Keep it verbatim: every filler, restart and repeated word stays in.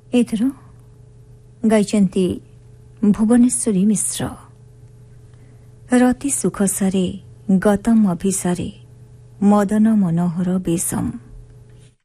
ଏଥର ଗାଇଛନ୍ତି ଭୁବନେଶ୍ୱରୀ ମିଶ୍ର। ରତି ସୁଖ ସାରେ ଗତମ ଅଭିସାରେ ମଦନ ମନୋହର ବେଶମ୍।